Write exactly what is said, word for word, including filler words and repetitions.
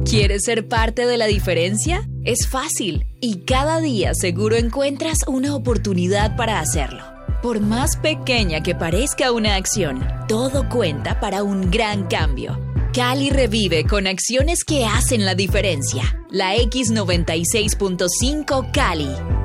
¿Quieres ser parte de la diferencia? Es fácil y cada día seguro encuentras una oportunidad para hacerlo. Por más pequeña que parezca una acción, todo cuenta para un gran cambio. Cali revive con acciones que hacen la diferencia. La X noventa y seis punto cinco Cali.